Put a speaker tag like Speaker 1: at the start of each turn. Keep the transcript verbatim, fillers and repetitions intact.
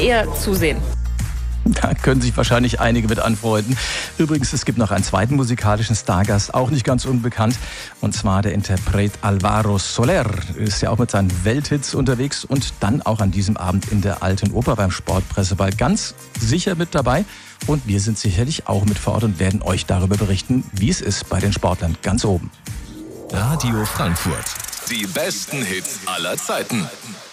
Speaker 1: eher zusehen.
Speaker 2: Da können sich wahrscheinlich einige mit anfreunden. Übrigens, es gibt noch einen zweiten musikalischen Stargast, auch nicht ganz unbekannt. Und zwar der Interpret Alvaro Soler. Ist ja auch mit seinen Welthits unterwegs und dann auch an diesem Abend in der Alten Oper beim Sportpresseball ganz sicher mit dabei. Und wir sind sicherlich auch mit vor Ort und werden euch darüber berichten, wie es ist bei den Sportlern ganz oben.
Speaker 3: Radio Frankfurt. Die besten Hits aller Zeiten.